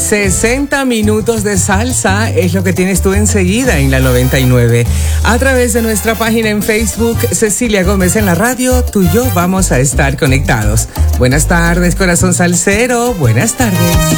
60 minutos de salsa es lo que tienes tú enseguida en la 99. A través de nuestra página en Facebook, Cecilia Gómez en la radio, tú y yo vamos a estar conectados. Buenas tardes, corazón salsero. Buenas tardes.